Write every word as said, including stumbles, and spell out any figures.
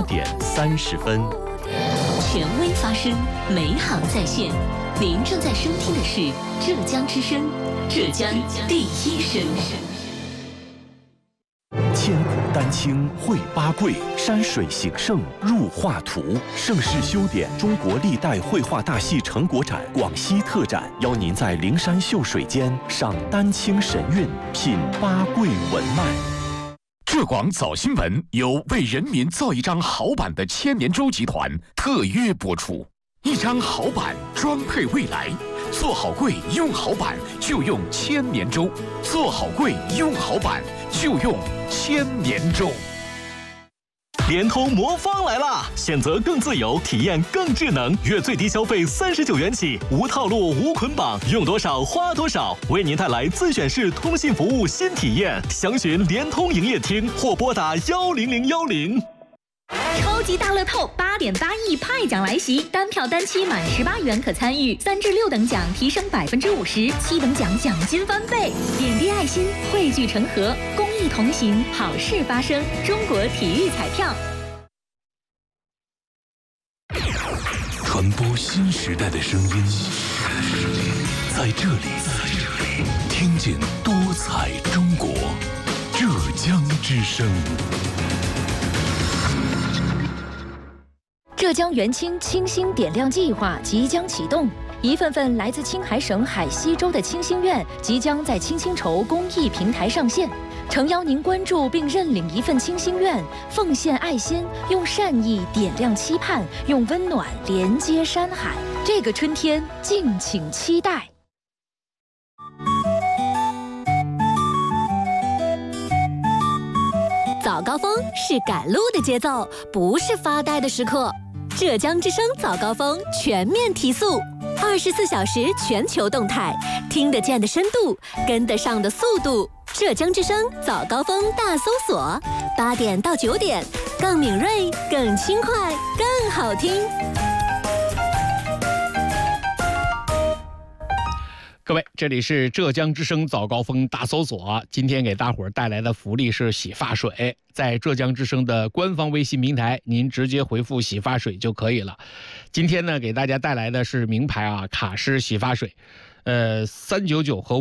点三十分。 权威发声，美好在线。您正在收听的是浙江之声，浙江第一声。 千古丹青绘八桂，山水形胜入画图。盛世修典中国历代绘画大戏成果展广西特展，邀您在灵山秀水间赏丹青神韵，品八桂文脉。 浙广早新闻由为人民造一张好版的千年舟集团特约播出。一张好版装配未来，做好柜用好版就用千年舟，做好柜用好版就用千年舟。 联通魔方来啦！选择更自由，体验更智能，月最低消费三十九元起，无套路无捆绑，用多少花多少，为您带来自选式通信服务新体验。详询联通营业厅或拨打幺零零幺零。 超级大乐透八点八亿派奖来袭，单票单期满十八元可参与，三至六等奖提升百分之五十，七等奖奖金翻倍。点滴爱心，汇聚成河，公益同行，好事发生。中国体育彩票。 传播新时代的声音，在这里，听见多彩中国，浙江之声。 浙江元清清星点亮计划即将启动，一份份来自青海省海西州的清心愿即将在清心筹公益平台上线，诚邀您关注并认领一份清心愿，奉献爱心，用善意点亮期盼，用温暖连接山海。这个春天，敬请期待。 早高峰是赶路的节奏，不是发呆的时刻。浙江之声早高峰全面提速，二十四小时全球动态，听得见的深度，跟得上的速度。浙江之声早高峰大搜索，八点到九点，更敏锐，更轻快，更好听。 各位，这里是浙江之声早高峰大搜索。今天给大伙儿带来的福利是洗发水，在浙江之声的官方微信平台，您直接回复洗发水就可以了。今天呢，给大家带来的是名牌啊卡诗洗发水，呃，三九九和